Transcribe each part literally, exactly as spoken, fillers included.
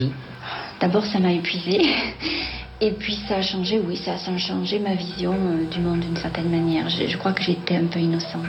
D'abord, ça m'a épuisée. Et puis, ça a changé, oui, ça a changé ma vision euh, du monde d'une certaine manière. Je, je crois que j'étais un peu innocente.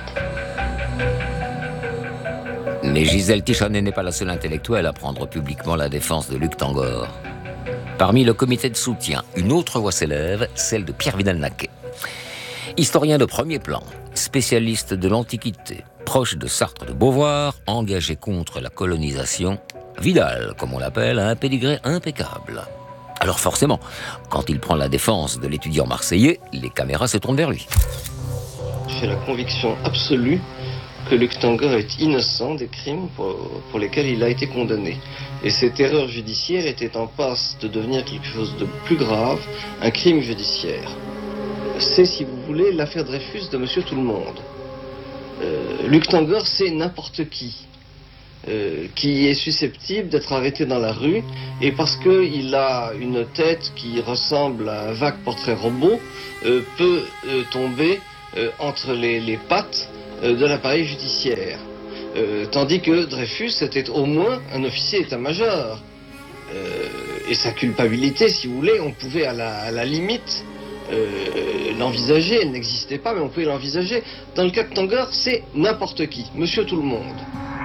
Mais Gisèle Tichonnet n'est pas la seule intellectuelle à prendre publiquement la défense de Luc Tangor. Parmi le comité de soutien, une autre voix s'élève, celle de Pierre Vidal-Naquet. Historien de premier plan, spécialiste de l'Antiquité, proche de Sartre de Beauvoir, engagé contre la colonisation, Vidal, comme on l'appelle, a un pédigré impeccable. Alors forcément, quand il prend la défense de l'étudiant marseillais, les caméras se tournent vers lui. J'ai la conviction absolue que Luc Tangor est innocent des crimes pour, pour lesquels il a été condamné. Et cette erreur judiciaire était en passe de devenir quelque chose de plus grave, un crime judiciaire. C'est, si vous voulez, l'affaire Dreyfus de Monsieur Tout-le-Monde. Euh, Luc Tangor, c'est n'importe qui. Euh, qui est susceptible d'être arrêté dans la rue, et parce qu'il a une tête qui ressemble à un vague portrait robot, euh, peut euh, tomber euh, entre les, les pattes euh, de l'appareil judiciaire. Euh, tandis que Dreyfus était au moins un officier état-major. Euh, et sa culpabilité, si vous voulez, on pouvait à la, à la limite euh, l'envisager. Elle n'existait pas, mais on pouvait l'envisager. Dans le cas de Tangor, c'est n'importe qui, Monsieur Tout-le-Monde.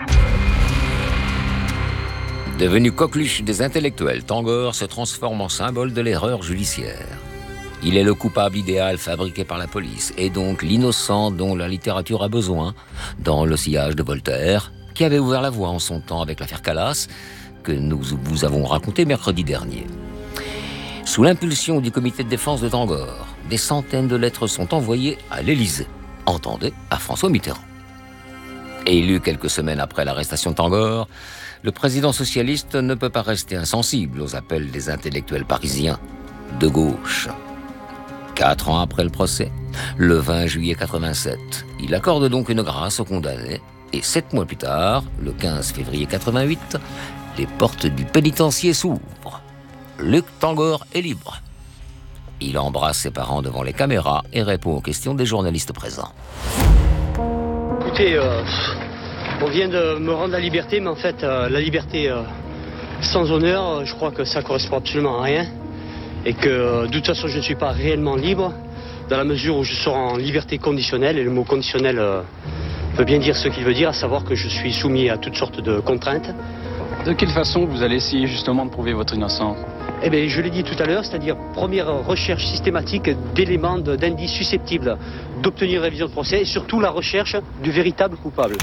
Devenu coqueluche des intellectuels, Tangor se transforme en symbole de l'erreur judiciaire. Il est le coupable idéal fabriqué par la police, et donc l'innocent dont la littérature a besoin, dans le sillage de Voltaire, qui avait ouvert la voie en son temps avec l'affaire Calas, que nous vous avons raconté mercredi dernier. Sous l'impulsion du comité de défense de Tangor, des centaines de lettres sont envoyées à l'Élysée, entendez, à François Mitterrand. Élu quelques semaines après l'arrestation de Tangor, le président socialiste ne peut pas rester insensible aux appels des intellectuels parisiens de gauche. Quatre ans après le procès, le vingt juillet quatre-vingt-sept, il accorde donc une grâce aux condamnés et sept mois plus tard, le quinze février quatre-vingt-huit, les portes du pénitencier s'ouvrent. Luc Tangor est libre. Il embrasse ses parents devant les caméras et répond aux questions des journalistes présents. Écoutez, euh, on vient de me rendre la liberté, mais en fait, euh, la liberté euh, sans honneur, je crois que ça correspond absolument à rien. Et que, euh, de toute façon, je ne suis pas réellement libre, dans la mesure où je serai en liberté conditionnelle, et le mot conditionnel euh, veut bien dire ce qu'il veut dire, à savoir que je suis soumis à toutes sortes de contraintes. De quelle façon vous allez essayer justement de prouver votre innocence ? Eh bien, je l'ai dit tout à l'heure, c'est-à-dire première recherche systématique d'éléments, d'indices susceptibles d'obtenir une révision de procès, et surtout la recherche du véritable coupable.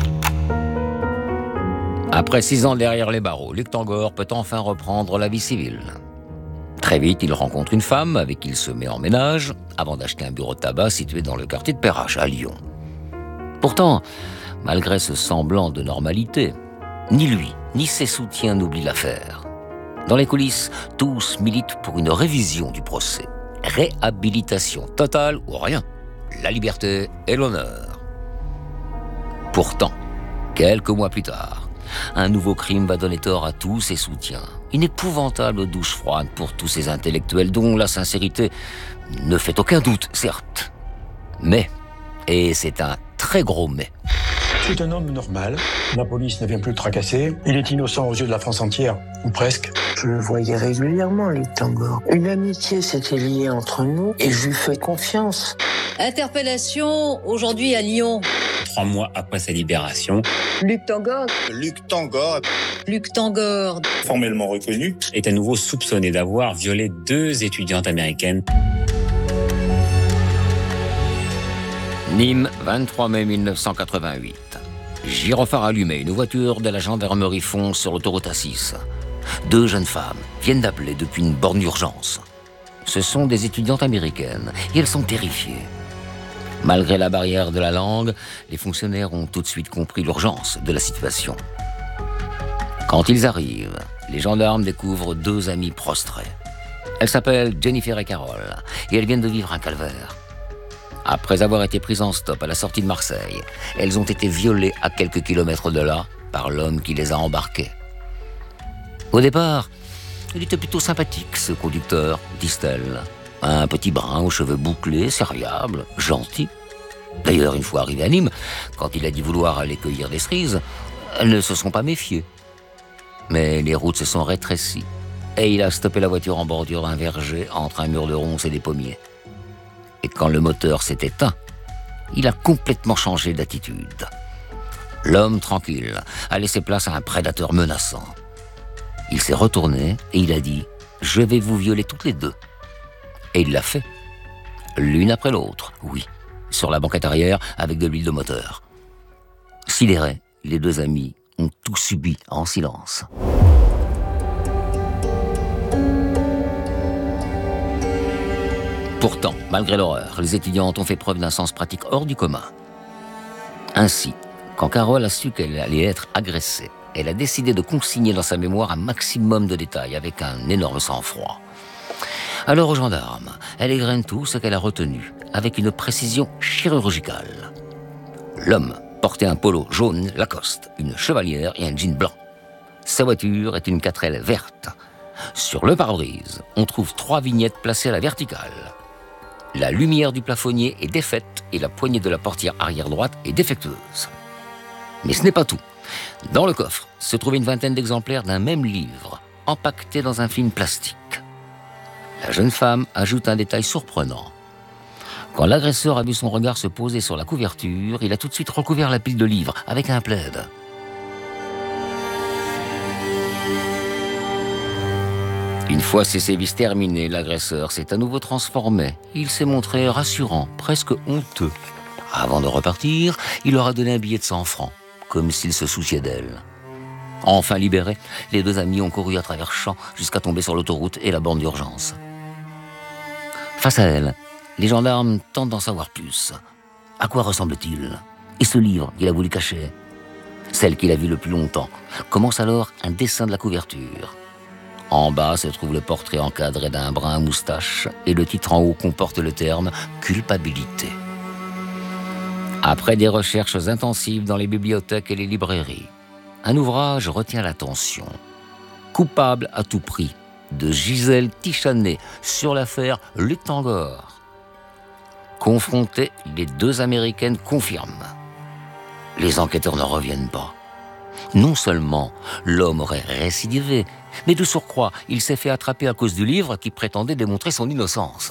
Après six ans derrière les barreaux, Luc Tangor peut enfin reprendre la vie civile. Très vite, il rencontre une femme avec qui il se met en ménage avant d'acheter un bureau de tabac situé dans le quartier de Perrache, à Lyon. Pourtant, malgré ce semblant de normalité, ni lui, ni ses soutiens n'oublient l'affaire. Dans les coulisses, tous militent pour une révision du procès. Réhabilitation totale ou rien. La liberté et l'honneur. Pourtant, quelques mois plus tard, un nouveau crime va donner tort à tous ses soutiens. Une épouvantable douche froide pour tous ces intellectuels dont la sincérité ne fait aucun doute, certes. Mais, et c'est un très gros mais. C'est un homme normal. La police ne vient plus le tracasser. Il est innocent aux yeux de la France entière, ou presque. Je le voyais régulièrement, Luc Tangor. Une amitié s'était liée entre nous et je lui fais confiance. Interpellation aujourd'hui à Lyon. Trois mois après sa libération, Luc Tangor. Luc Tangor. Luc Tangor. Formellement reconnu, est à nouveau soupçonné d'avoir violé deux étudiantes américaines. Nîmes, vingt-trois mai mille neuf cent quatre-vingt-huit. Gyrophare allumé, une voiture de la gendarmerie fonce sur l'autoroute A six. Deux jeunes femmes viennent d'appeler depuis une borne d'urgence. Ce sont des étudiantes américaines et elles sont terrifiées. Malgré la barrière de la langue, les fonctionnaires ont tout de suite compris l'urgence de la situation. Quand ils arrivent, les gendarmes découvrent deux amies prostrées. Elles s'appellent Jennifer et Carole et elles viennent de vivre un calvaire. Après avoir été prises en stop à la sortie de Marseille, elles ont été violées à quelques kilomètres de là par l'homme qui les a embarquées. Au départ, il était plutôt sympathique, ce conducteur, disent-elles. Un petit brun aux cheveux bouclés, serviable, gentil. D'ailleurs, une fois arrivé à Nîmes, quand il a dit vouloir aller cueillir des cerises, elles ne se sont pas méfiées. Mais les routes se sont rétrécies et il a stoppé la voiture en bordure d'un verger entre un mur de ronces et des pommiers. Et quand le moteur s'est éteint, il a complètement changé d'attitude. L'homme tranquille a laissé place à un prédateur menaçant. Il s'est retourné et il a dit « Je vais vous violer toutes les deux ». Et il l'a fait. L'une après l'autre, oui, sur la banquette arrière avec de l'huile de moteur. Sidérés, les deux amis ont tout subi en silence. Pourtant, malgré l'horreur, les étudiantes ont fait preuve d'un sens pratique hors du commun. Ainsi, quand Carole a su qu'elle allait être agressée, elle a décidé de consigner dans sa mémoire un maximum de détails avec un énorme sang-froid. Alors aux gendarmes, elle égrène tout ce qu'elle a retenu, avec une précision chirurgicale. L'homme portait un polo jaune Lacoste, une chevalière et un jean blanc. Sa voiture est une quatre L verte. Sur le pare-brise, on trouve trois vignettes placées à la verticale. La lumière du plafonnier est défaite et la poignée de la portière arrière droite est défectueuse. Mais ce n'est pas tout. Dans le coffre se trouvait une vingtaine d'exemplaires d'un même livre, empaqueté dans un film plastique. La jeune femme ajoute un détail surprenant. Quand l'agresseur a vu son regard se poser sur la couverture, il a tout de suite recouvert la pile de livres avec un plaid. Une fois ses sévices terminés, l'agresseur s'est à nouveau transformé. Il s'est montré rassurant, presque honteux. Avant de repartir, il leur a donné un billet de cent francs, comme s'il se souciait d'elle. Enfin libérés, les deux amis ont couru à travers champs jusqu'à tomber sur l'autoroute et la borne d'urgence. Face à elle, les gendarmes tentent d'en savoir plus. À quoi ressemble-t-il? Et ce livre qu'il a voulu cacher? Celle qu'il a vue le plus longtemps. Commence alors un dessin de la couverture. En bas se trouve le portrait encadré d'un brun à moustache et le titre en haut comporte le terme « culpabilité ». Après des recherches intensives dans les bibliothèques et les librairies, un ouvrage retient l'attention. « Coupable à tout prix » de Gisèle Tichanet sur l'affaire Luc Tangor. Confrontées, les deux Américaines confirment. Les enquêteurs ne reviennent pas. Non seulement l'homme aurait récidivé, mais de surcroît, il s'est fait attraper à cause du livre qui prétendait démontrer son innocence.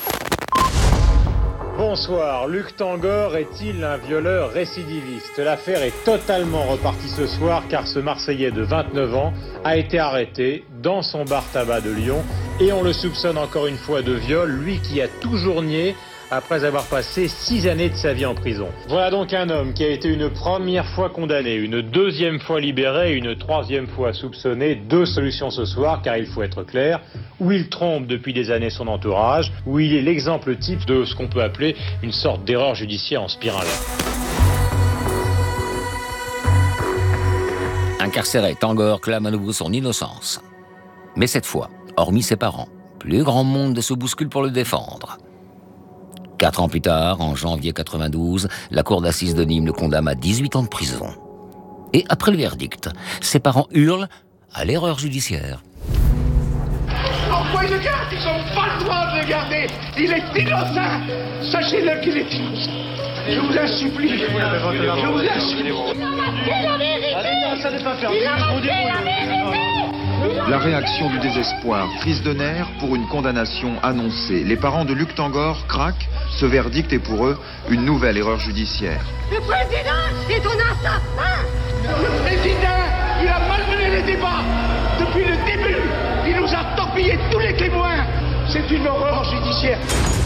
Bonsoir, Luc Tangor est-il un violeur récidiviste? L'affaire est totalement repartie ce soir car ce Marseillais de vingt-neuf ans a été arrêté dans son bar-tabac de Lyon et on le soupçonne encore une fois de viol, lui qui a toujours nié après avoir passé six années de sa vie en prison. Voilà donc un homme qui a été une première fois condamné, une deuxième fois libéré et une troisième fois soupçonné. Deux solutions ce soir, car il faut être clair, où il trompe depuis des années son entourage, où il est l'exemple type de ce qu'on peut appeler une sorte d'erreur judiciaire en spirale. Incarcéré, Tangor clame à nouveau son innocence. Mais cette fois, hormis ses parents, plus grand monde ne se bouscule pour le défendre. Quatre ans plus tard, en janvier quatre-vingt-douze, la cour d'assises de Nîmes le condamne à dix-huit ans de prison. Et après le verdict, ses parents hurlent à l'erreur judiciaire. Pourquoi ils le gardent? Ils n'ont pas le droit de le garder. Il est innocent. Sachez-le qu'il est innocent. Je vous en supplie. Je vous en supplie. Il a masqué la vérité. Il a masqué la vérité. La réaction du désespoir, prise de nerfs pour une condamnation annoncée. Les parents de Luc Tangor craquent. Ce verdict est pour eux une nouvelle erreur judiciaire. Le président est un assassin. Le président, il a malmené les débats. Depuis le début, il nous a torpillé tous les témoins. C'est une horreur judiciaire.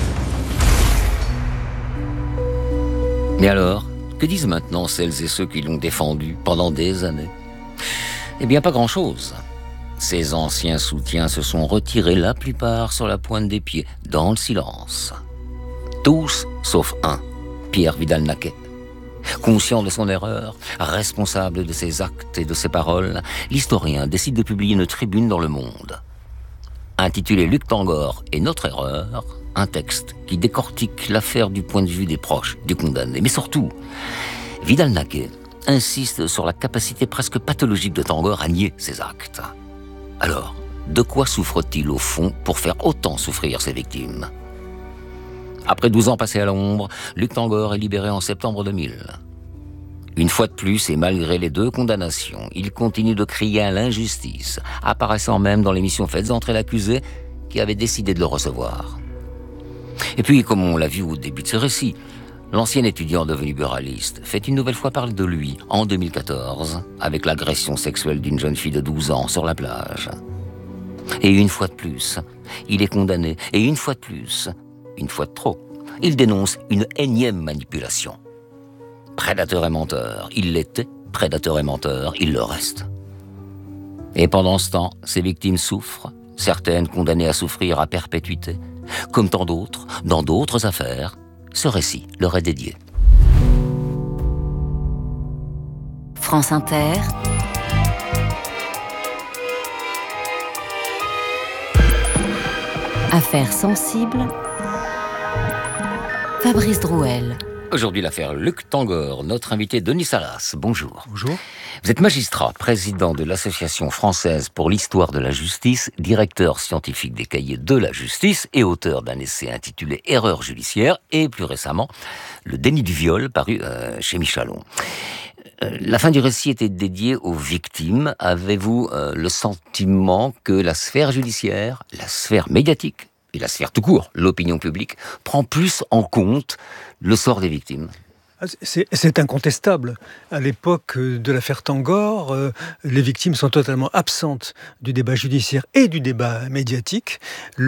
Mais alors, que disent maintenant celles et ceux qui l'ont défendu pendant des années? Eh bien, pas grand-chose. Ses anciens soutiens se sont retirés la plupart sur la pointe des pieds, dans le silence. Tous, sauf un, Pierre Vidal-Naquet. Conscient de son erreur, responsable de ses actes et de ses paroles, l'historien décide de publier une tribune dans Le Monde. Intitulé Luc Tangor et notre erreur, un texte qui décortique l'affaire du point de vue des proches du condamné. Mais surtout, Vidal-Naquet insiste sur la capacité presque pathologique de Tangor à nier ses actes. Alors, de quoi souffre-t-il au fond pour faire autant souffrir ses victimes? Après douze ans passés à l'ombre, Luc Tangor est libéré en septembre deux mille. Une fois de plus, et malgré les deux condamnations, il continue de crier à l'injustice, apparaissant même dans l'émission Faites entrer l'accusé, qui avait décidé de le recevoir. Et puis, comme on l'a vu au début de ce récit, l'ancien étudiant devenu buraliste fait une nouvelle fois parler de lui en deux mille quatorze, avec l'agression sexuelle d'une jeune fille de douze ans sur la plage. Et une fois de plus, il est condamné, et une fois de plus, une fois de trop, il dénonce une énième manipulation. Prédateur et menteur, il l'était, prédateur et menteur, il le reste. Et pendant ce temps, ses victimes souffrent, certaines condamnées à souffrir à perpétuité. Comme tant d'autres, dans d'autres affaires, ce récit leur est dédié. France Inter. Affaires sensibles. Fabrice Drouel. Aujourd'hui, l'affaire Luc Tangor, notre invité Denis Salas. Bonjour. Bonjour. Vous êtes magistrat, président de l'Association française pour l'histoire de la justice, directeur scientifique des cahiers de la justice et auteur d'un essai intitulé Erreurs judiciaires et, plus récemment, Le déni du viol, paru euh, chez Michalon. Euh, la fin du récit était dédiée aux victimes. Avez-vous euh, le sentiment que la sphère judiciaire, la sphère médiatique, et la sphère tout court, l'opinion publique, prend plus en compte le sort des victimes? C'est, c'est incontestable. À l'époque de l'affaire Tangor, euh, les victimes sont totalement absentes du débat judiciaire et du débat médiatique.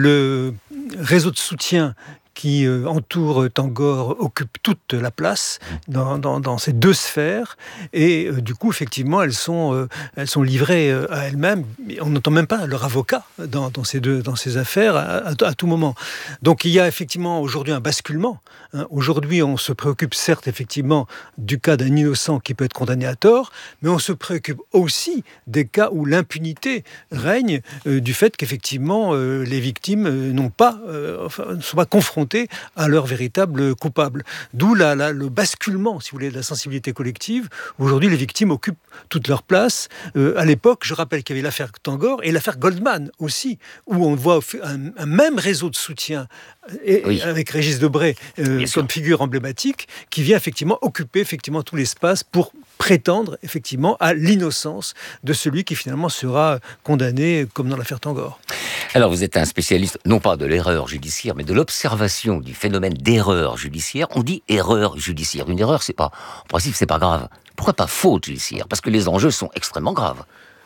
Le réseau de soutien qui euh, entoure Tangor occupe toute la place dans, dans, dans ces deux sphères et euh, du coup effectivement elles sont, euh, elles sont livrées euh, à elles-mêmes. On n'entend même pas leur avocat dans, dans, ces, deux, dans ces affaires à, à, à tout moment. Donc il y a effectivement aujourd'hui un basculement. Hein. Aujourd'hui on se préoccupe certes effectivement du cas d'un innocent qui peut être condamné à tort, mais on se préoccupe aussi des cas où l'impunité règne euh, du fait qu'effectivement euh, les victimes euh, n'ont pas, euh, enfin, ne sont pas confrontées à leur véritable coupable. D'où la, la, le basculement, si vous voulez, de la sensibilité collective. Aujourd'hui, les victimes occupent toute leur place. Euh, à l'époque, je rappelle qu'il y avait l'affaire Tangor et l'affaire Goldman aussi, où on voit un, un même réseau de soutien et, oui. avec Régis Debray euh, comme figure emblématique, qui vient effectivement occuper effectivement tout l'espace pour prétendre effectivement à l'innocence de celui qui finalement sera condamné, comme dans l'affaire Tangor. Alors vous êtes un spécialiste, non pas de l'erreur judiciaire, mais de l'observation du phénomène d'erreur judiciaire. On dit erreur judiciaire. Une erreur, c'est pas, en principe, c'est pas grave. Pourquoi pas faute judiciaire? Parce que les enjeux sont extrêmement graves.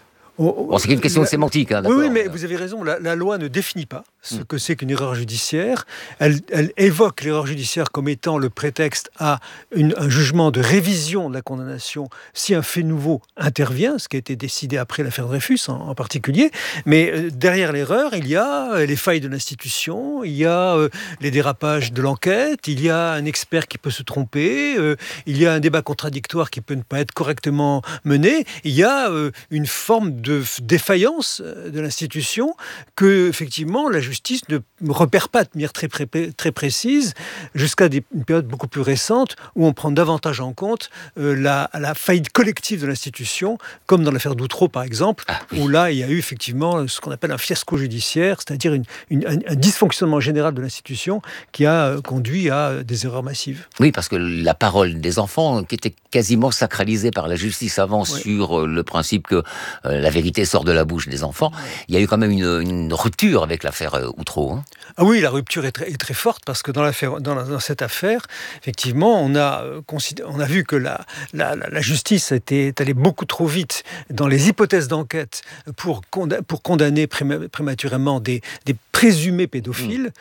Oh, bon, c'est une question la, de sémantique. Hein, oui, oui, mais vous avez raison. La, la loi ne définit pas ce que c'est qu'une erreur judiciaire. Elle, elle évoque l'erreur judiciaire comme étant le prétexte à une, un jugement de révision de la condamnation si un fait nouveau intervient, ce qui a été décidé après l'affaire Dreyfus en, en particulier. Mais euh, derrière l'erreur, il y a euh, les failles de l'institution, il y a euh, les dérapages de l'enquête, il y a un expert qui peut se tromper, euh, il y a un débat contradictoire qui peut ne pas être correctement mené, il y a euh, une forme de défaillance de l'institution que, effectivement, la justice ne repère pas de manière très, très, très précise jusqu'à des, une période beaucoup plus récente où on prend davantage en compte euh, la, la faillite collective de l'institution, comme dans l'affaire Doutreau, par exemple, ah, oui. où là, il y a eu effectivement ce qu'on appelle un fiasco judiciaire, c'est-à-dire une, une, un, un dysfonctionnement général de l'institution qui a euh, conduit à des erreurs massives. Oui, parce que la parole des enfants, qui était quasiment sacralisée par la justice avant oui. sur euh, le principe que euh, la vérité sort de la bouche des enfants, il y a eu quand même une, une rupture avec l'affaire euh, Outreau. Hein. Ah oui, la rupture est très, est très forte parce que dans, l'affaire, dans, la, dans cette affaire, effectivement, on a, euh, considéré, on a vu que la, la, la justice était allée beaucoup trop vite dans les hypothèses d'enquête pour, conda- pour condamner pré- prématurément des, des présumés pédophiles mmh.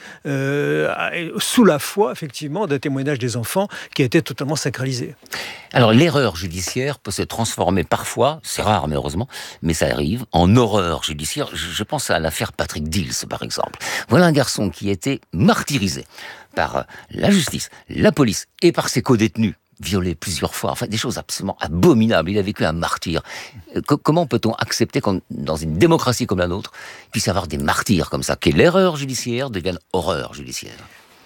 euh, sous la foi, effectivement, d'un témoignage des enfants qui a été totalement sacralisé. Alors, l'erreur judiciaire peut se transformer parfois, c'est rare mais heureusement, mais ça arrive, en horreur judiciaire. Je pense à l'affaire Patrick Dils, par exemple. Voilà un garçon qui a été martyrisé par la justice, la police et par ses co-détenus, violé plusieurs fois, enfin des choses absolument abominables. Il a vécu un martyr. C- comment peut-on accepter qu'en, dans une démocratie comme la nôtre, il puisse y avoir des martyrs comme ça, que l'erreur judiciaire devienne horreur judiciaire?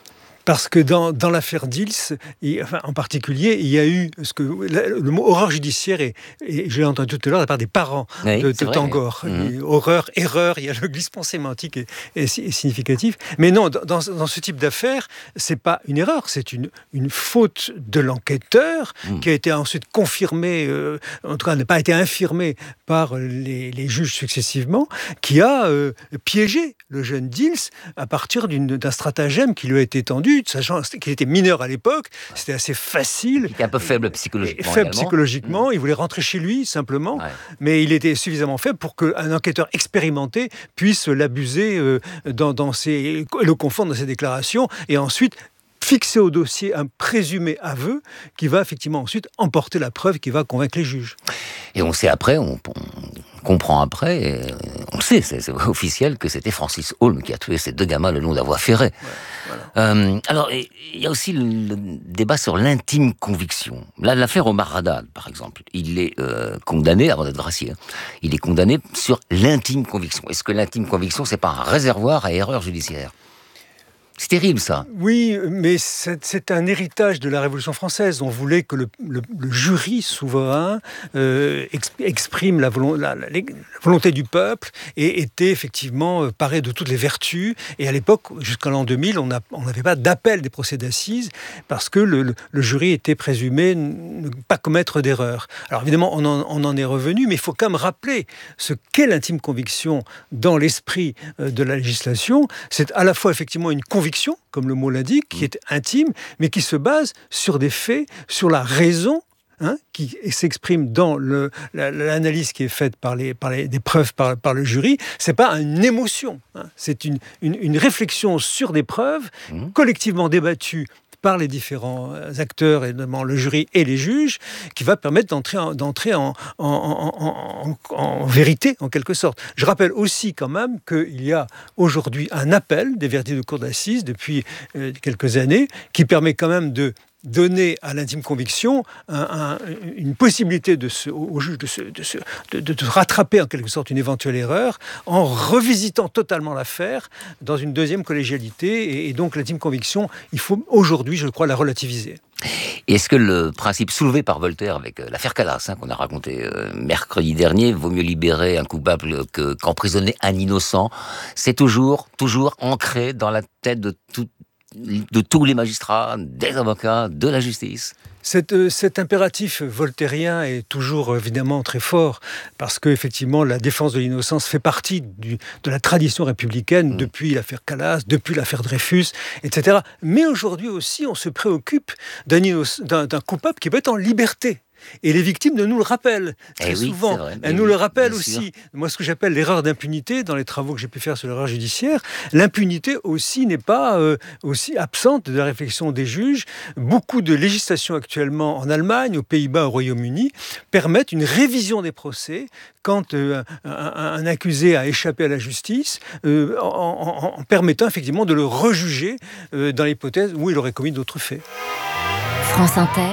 Parce que dans, dans l'affaire Dils, il, enfin, en particulier, il y a eu ce que le, le mot horreur judiciaire, et, et je l'ai entendu tout à l'heure de la part des parents oui, de, de vrai, Tangor. Oui. Mmh. Horreur, erreur, il y a le glissement sémantique et, et, et significatif. Mais non, dans, dans ce type d'affaire, c'est pas une erreur, c'est une, une faute de l'enquêteur mmh. qui a été ensuite confirmée, euh, en tout cas n'a pas été infirmée par les, les juges successivement, qui a euh, piégé le jeune Dils à partir d'une, d'un stratagème qui lui a été tendu, sachant qu'il était mineur à l'époque, c'était assez facile. Il était un peu faible psychologiquement. Faible également. psychologiquement, mmh. il voulait rentrer chez lui simplement, ouais. mais il était suffisamment faible pour qu'un enquêteur expérimenté puisse l'abuser euh, dans, dans ses, le confondre dans ses déclarations, et ensuite fixer au dossier un présumé aveu qui va effectivement ensuite emporter la preuve qui va convaincre les juges. Et on sait après, on, on comprend après, et on le sait, c'est, c'est officiel que c'était Francis Holm qui a tué ces deux gamins le long de la voie ferrée. Ouais, voilà. euh, alors, il y a aussi le, le débat sur l'intime conviction. Là, l'affaire Omar Haddad, par exemple, il est euh, condamné, avant d'être gracié, hein, il est condamné sur l'intime conviction. Est-ce que l'intime conviction, c'est pas un réservoir à erreur judiciaire ? C'est terrible, ça. Oui, mais c'est, c'est un héritage de la Révolution française. On voulait que le, le, le jury souverain euh, exprime la, volon, la, la, la volonté du peuple et était effectivement euh, paré de toutes les vertus. Et à l'époque, jusqu'en l'an deux mille, on n'avait pas d'appel des procès d'assises parce que le, le, le jury était présumé ne pas commettre d'erreur. Alors évidemment, on en, on en est revenu, mais il faut quand même rappeler ce qu'est l'intime conviction dans l'esprit euh, de la législation. C'est à la fois effectivement une conviction, comme le mot l'indique, qui est intime, mais qui se base sur des faits, sur la raison, hein, qui s'exprime dans le, la, l'analyse qui est faite par les, par les des preuves par, par le jury. C'est pas une émotion, hein, c'est une, une, une réflexion sur des preuves mmh. collectivement débattues par les différents acteurs, et notamment le jury et les juges, qui va permettre d'entrer en, d'entrer en, en, en, en, en vérité, en quelque sorte. Je rappelle aussi quand même qu'il y a aujourd'hui un appel des verdicts de cour d'assises depuis euh, quelques années, qui permet quand même de donner à l'intime conviction un, un, une possibilité de se, au, au juge de se, de, se, de, de, de rattraper en quelque sorte une éventuelle erreur en revisitant totalement l'affaire dans une deuxième collégialité. Et, et donc l'intime conviction, il faut aujourd'hui, je crois, la relativiser. Et est-ce que le principe soulevé par Voltaire avec l'affaire Calas, hein, qu'on a raconté euh, mercredi dernier, vaut mieux libérer un coupable que, qu'emprisonner un innocent, c'est toujours, toujours ancré dans la tête de tout de tous les magistrats, des avocats, de la justice? Cet, euh, cet impératif voltairien est toujours évidemment très fort parce que effectivement la défense de l'innocence fait partie du, de la tradition républicaine mmh. depuis l'affaire Calas, depuis l'affaire Dreyfus, et cetera. Mais aujourd'hui aussi, on se préoccupe d'un, innoc- d'un, d'un coupable qui peut être en liberté. Et les victimes nous le rappellent très eh oui, souvent. Vrai, Elles nous oui, le rappellent aussi. Sûr. Moi, ce que j'appelle l'erreur d'impunité, dans les travaux que j'ai pu faire sur l'erreur judiciaire, l'impunité aussi n'est pas euh, aussi absente de la réflexion des juges. Beaucoup de législations actuellement en Allemagne, aux Pays-Bas, au Royaume-Uni, permettent une révision des procès quand euh, un, un, un accusé a échappé à la justice, euh, en, en, en permettant effectivement de le rejuger euh, dans l'hypothèse où il aurait commis d'autres faits. France Inter.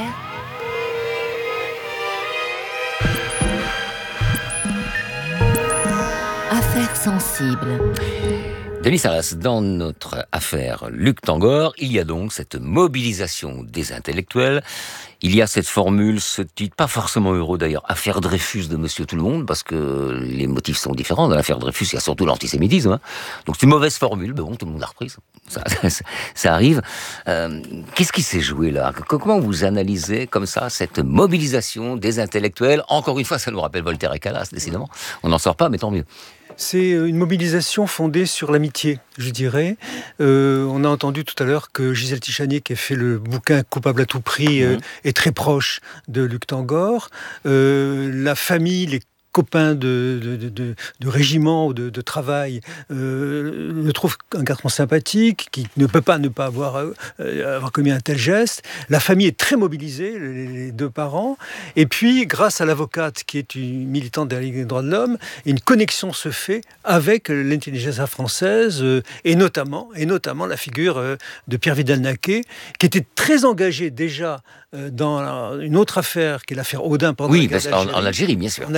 Affaires sensibles. Denis Salas, dans notre affaire Luc Tangor, il y a donc cette mobilisation des intellectuels. Il y a cette formule, ce titre, pas forcément heureux d'ailleurs, affaire Dreyfus de Monsieur Tout-le-Monde, parce que les motifs sont différents. Dans l'affaire Dreyfus, il y a surtout l'antisémitisme. Hein. Donc c'est une mauvaise formule, mais bon, tout le monde l'a reprise. Ça, ça, ça arrive. Euh, qu'est-ce qui s'est joué là? Comment vous analysez comme ça cette mobilisation des intellectuels? Encore une fois, ça nous rappelle Voltaire et Calas, décidément. On n'en sort pas, mais tant mieux. C'est une mobilisation fondée sur l'amitié, je dirais. Euh, on a entendu tout à l'heure que Gisèle Tichanier, qui a fait le bouquin Coupable à tout prix, euh, mmh. est très proche de Luc Tangor. Euh, la famille, les copains de, de, de, de régiment ou de, de travail euh, le trouve un garçon sympathique qui ne peut pas ne pas avoir, euh, avoir commis un tel geste. La famille est très mobilisée, les, les deux parents. Et puis, grâce à l'avocate qui est une militante de la Ligue des droits de l'homme, une connexion se fait avec l'intelligence française euh, et, notamment, et notamment la figure euh, de Pierre Vidal-Naquet, qui était très engagé déjà euh, dans la, une autre affaire qui est l'affaire Audin pendant oui, la guerre d'Algérie. En, en Algérie, bien sûr. En Algérie.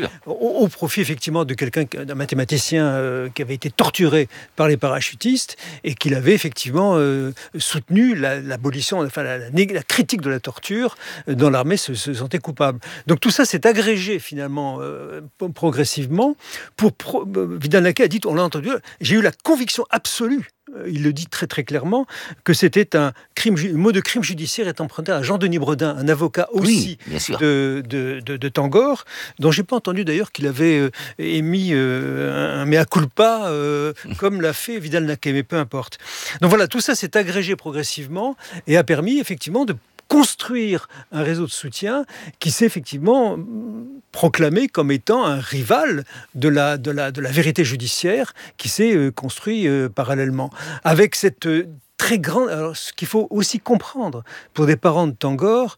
au, au profit effectivement de quelqu'un, d'un mathématicien euh, qui avait été torturé par les parachutistes et qu'il avait effectivement euh, soutenu la, l'abolition, enfin la, la, la critique de la torture dans l'armée, se, se sentait coupable. Donc tout ça s'est agrégé finalement euh, progressivement. Pour pro, Vidal-Naquet a dit, on l'a entendu, j'ai eu la conviction absolue, il le dit très très clairement, que c'était un crime, le mot de crime judiciaire est emprunté à Jean-Denis Bredin, un avocat aussi oui, de, de, de, de Tangor, dont j'ai pas entendu d'ailleurs qu'il avait euh, émis euh, un mea culpa euh, comme l'a fait Vidal-Naquet, mais peu importe. Donc voilà, tout ça s'est agrégé progressivement et a permis effectivement de construire un réseau de soutien qui s'est effectivement proclamé comme étant un rival de la, de la, de la vérité judiciaire qui s'est euh, construit euh, parallèlement. Avec cette euh, très grande... Alors, ce qu'il faut aussi comprendre pour des parents de Tangor,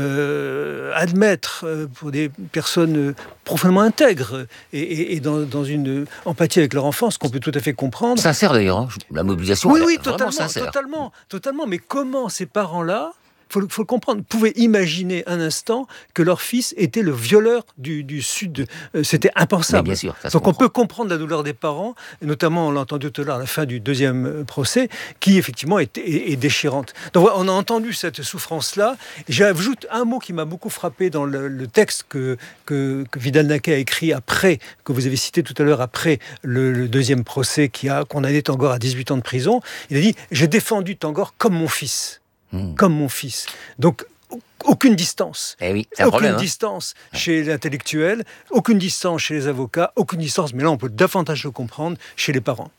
euh, admettre euh, pour des personnes euh, profondément intègres et, et, et dans, dans une empathie avec leur enfant, ce qu'on peut tout à fait comprendre. Sincère d'ailleurs, hein. La mobilisation oui, est oui, vraiment totalement, sincère. totalement, totalement. Mais comment ces parents-là, il faut, faut le comprendre, pouvaient imaginer un instant que leur fils était le violeur du, du Sud. Euh, c'était impensable. Mais bien sûr, ça se Donc comprend. on peut comprendre la douleur des parents, et notamment, on l'a entendu tout à l'heure à la fin du deuxième procès, qui effectivement est, est, est déchirante. Donc on a entendu cette souffrance-là. J'ajoute un mot qui m'a beaucoup frappé dans le, le texte que, que, que Vidal-Naquet a écrit après, que vous avez cité tout à l'heure, après le, le deuxième procès qui a condamné Tangor à dix-huit ans de prison. Il a dit « J'ai défendu Tangor comme mon fils ». Mmh. Comme mon fils. Donc, aucune distance. Eh oui, c'est un aucune problème, hein. distance chez l'intellectuel, aucune distance chez les avocats, aucune distance, mais là on peut davantage le comprendre, chez les parents.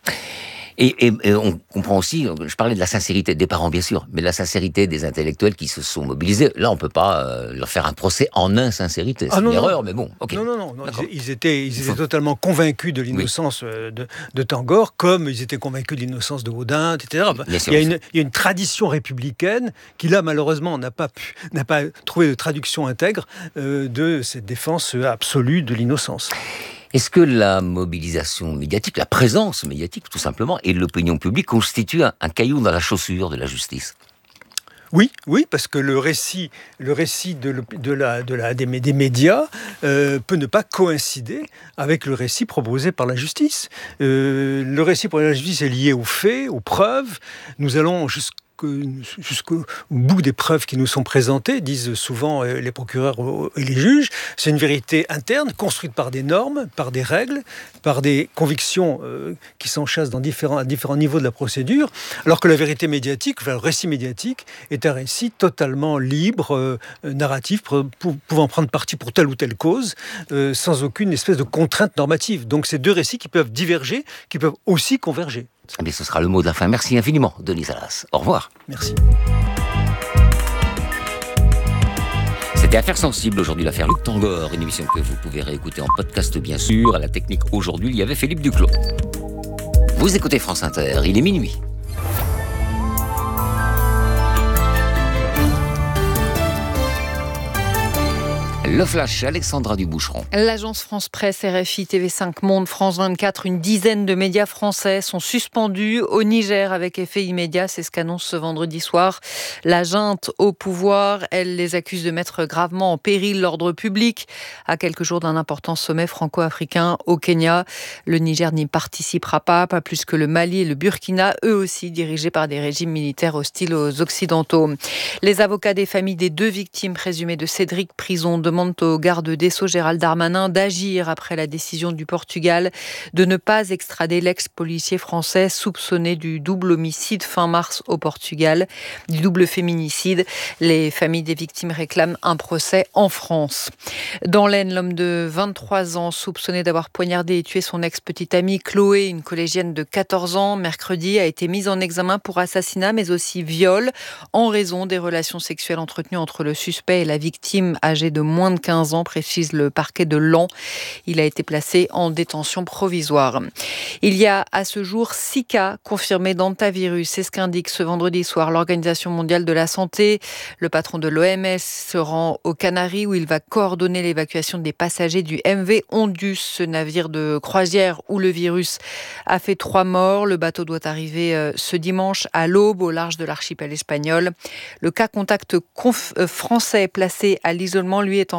Et, et, et on comprend aussi, je parlais de la sincérité des parents bien sûr, mais de la sincérité des intellectuels qui se sont mobilisés. Là, on peut pas euh, leur faire un procès en insincérité. C'est ah, non, une non. erreur, mais bon. Okay. Non, non, non. non ils, ils étaient, ils étaient totalement convaincus de l'innocence oui. de, de Tangor, comme ils étaient convaincus de l'innocence de Odin, et cetera. Bien il, sûr, y a une, il y a une tradition républicaine qui, là, malheureusement, n'a pas pu, n'a pas trouvé de traduction intègre euh, de cette défense absolue de l'innocence. Est-ce que la mobilisation médiatique, la présence médiatique tout simplement, et de l'opinion publique constitue un, un caillou dans la chaussure de la justice ? Oui, oui, parce que le récit, le récit de, de la, de la, des, des médias euh, peut ne pas coïncider avec le récit proposé par la justice. Euh, le récit proposé par la justice est lié aux faits, aux preuves. Nous allons jusqu'à jusqu'au bout des preuves qui nous sont présentées, disent souvent les procureurs et les juges. C'est une vérité interne, construite par des normes, par des règles, par des convictions euh, qui s'enchassent dans différents, à différents niveaux de la procédure, alors que la vérité médiatique, enfin, le récit médiatique, est un récit totalement libre, euh, narratif, pour, pour, pouvant prendre parti pour telle ou telle cause, euh, sans aucune espèce de contrainte normative. Donc c'est deux récits qui peuvent diverger, qui peuvent aussi converger. Eh bien, ce sera le mot de la fin. Merci infiniment, Denis Salas. Au revoir. Merci. C'était Affaires sensibles aujourd'hui, l'affaire Luc Tangor, une émission que vous pouvez réécouter en podcast, bien sûr. À la technique aujourd'hui, il y avait Philippe Duclos. Vous écoutez France Inter, il est minuit. Le Flash, Alexandra Duboucheron. L'agence France Presse, R F I, T V cinq Monde, France vingt-quatre, une dizaine de médias français sont suspendus au Niger avec effet immédiat. C'est ce qu'annonce ce vendredi soir la junte au pouvoir. Elle les accuse de mettre gravement en péril l'ordre public à quelques jours d'un important sommet franco-africain au Kenya. Le Niger n'y participera pas, pas plus que le Mali et le Burkina, eux aussi dirigés par des régimes militaires hostiles aux Occidentaux. Les avocats des familles des deux victimes présumées de Cédric Prison demandent au garde des Sceaux Gérald Darmanin d'agir après la décision du Portugal de ne pas extrader l'ex-policier français soupçonné du double homicide fin mars au Portugal, du double féminicide. Les familles des victimes réclament un procès en France. Dans l'Aisne, l'homme de vingt-trois ans soupçonné d'avoir poignardé et tué son ex-petite amie Chloé, une collégienne de quatorze ans, mercredi a été mis en examen pour assassinat mais aussi viol en raison des relations sexuelles entretenues entre le suspect et la victime âgée de moins de quinze ans, précise le parquet de Laon. Il a été placé en détention provisoire. Il y a à ce jour six cas confirmés d'hantavirus. C'est ce qu'indique ce vendredi soir l'Organisation mondiale de la santé. Le patron de l'O M S se rend aux Canaries où il va coordonner l'évacuation des passagers du M V Ondus, ce navire de croisière où le virus a fait trois morts. Le bateau doit arriver ce dimanche à l'aube au large de l'archipel espagnol. Le cas contact conf- français placé à l'isolement, lui, est en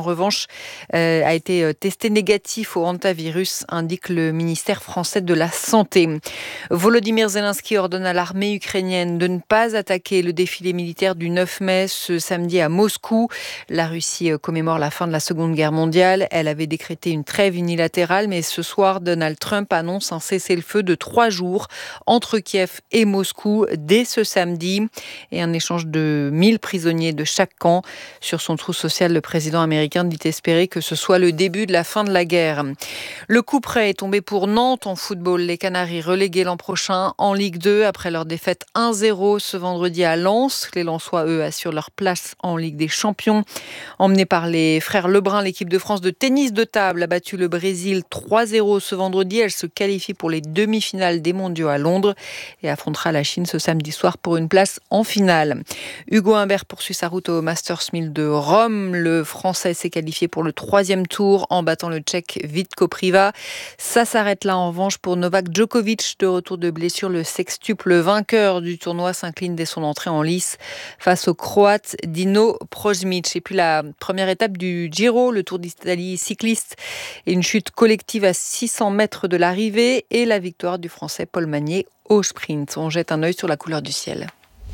revanche, euh, a été testé négatif au hantavirus, indique le ministère français de la Santé. Volodymyr Zelensky ordonne à l'armée ukrainienne de ne pas attaquer le défilé militaire du neuf mai ce samedi à Moscou. La Russie commémore la fin de la Seconde Guerre mondiale. Elle avait décrété une trêve unilatérale, mais ce soir, Donald Trump annonce un cessez-le-feu de trois jours entre Kiev et Moscou dès ce samedi et un échange de mille prisonniers de chaque camp. Sur son trou social, le président américain dit espérer que ce soit le début de la fin de la guerre. Le coup près est tombé pour Nantes en football. Les Canaries relégués l'an prochain en Ligue deux après leur défaite un zéro ce vendredi à Lens. Les Lensois, eux, assurent leur place en Ligue des Champions. Emmenée par les frères Lebrun, l'équipe de France de tennis de table a battu le Brésil trois zéro ce vendredi. Elle se qualifie pour les demi-finales des mondiaux à Londres et affrontera la Chine ce samedi soir pour une place en finale. Hugo Humbert poursuit sa route au Masters mille de Rome. Le Français s'est qualifié pour le troisième tour en battant le Tchèque Vitko Priva. Ça s'arrête là en revanche pour Novak Djokovic. De retour de blessure, le sextuple vainqueur du tournoi s'incline dès son entrée en lice face au Croate Dino Prozmic. Et puis la première étape du Giro, le Tour d'Italie cycliste et une chute collective à six cents mètres de l'arrivée et la victoire du Français Paul Magnier au sprint. On jette un œil sur la couleur du ciel.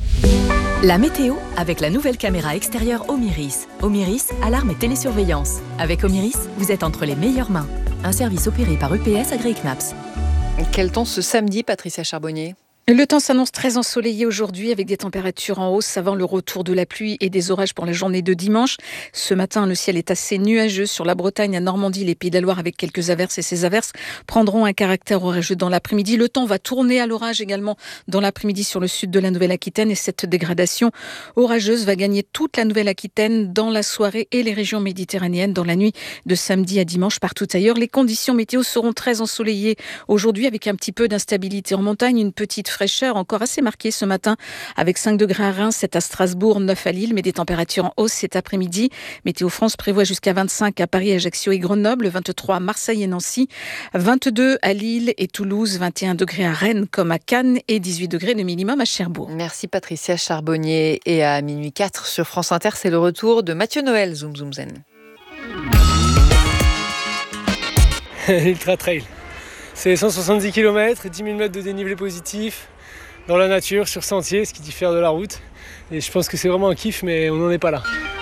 La météo avec la nouvelle caméra extérieure Omiris. Omiris, alarme et télésurveillance. Avec Omiris, vous êtes entre les meilleures mains. Un service opéré par U P S AgriKnaps. Quel temps ce samedi, Patricia Charbonnier ? Le temps s'annonce très ensoleillé aujourd'hui avec des températures en hausse avant le retour de la pluie et des orages pour la journée de dimanche. Ce matin, le ciel est assez nuageux sur la Bretagne, la Normandie, les Pays de la Loire avec quelques averses et ces averses prendront un caractère orageux dans l'après-midi. Le temps va tourner à l'orage également dans l'après-midi sur le sud de la Nouvelle-Aquitaine et cette dégradation orageuse va gagner toute la Nouvelle-Aquitaine dans la soirée et les régions méditerranéennes dans la nuit de samedi à dimanche partout ailleurs. Les conditions météo seront très ensoleillées aujourd'hui avec un petit peu d'instabilité en montagne, une petite fraîcheur encore assez marquée ce matin avec cinq degrés à Reims, sept à Strasbourg, neuf à Lille, mais des températures en hausse cet après-midi. Météo France prévoit jusqu'à vingt-cinq à Paris, Ajaccio et Grenoble, vingt-trois à Marseille et Nancy, vingt-deux à Lille et Toulouse, vingt et un degrés à Rennes comme à Cannes et dix-huit degrés de minimum à Cherbourg. Merci Patricia Charbonnier. Et à minuit quatre sur France Inter, c'est le retour de Mathieu Noël, Zoom Zoom Zen. Ultra Trail. C'est cent soixante-dix kilomètres, dix mille mètres de dénivelé positif, dans la nature, sur sentier, ce qui diffère de la route. Et je pense que c'est vraiment un kiff, mais on n'en est pas là.